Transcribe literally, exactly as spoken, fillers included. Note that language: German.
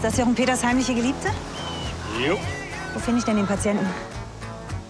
Ist das Jochen Peters heimliche Geliebte? Jo. Wo finde ich denn den Patienten?